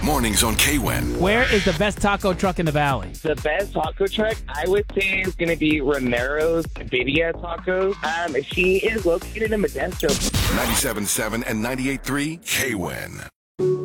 Mornings on KWIN. Where is the best taco truck in the valley? The best taco truck, I would say, is going to be Romero's Birria Tacos. She is located in Modesto. 97.7 and 98.3 KWIN.